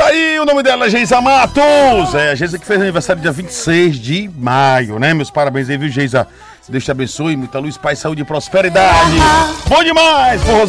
aí, o nome dela é Geisa Matos. É a Geisa que fez aniversário dia 26 de maio, né? Meus parabéns aí, viu, Geisa? Deus te abençoe, muita luz, paz, saúde e prosperidade. Bom demais, forrozão.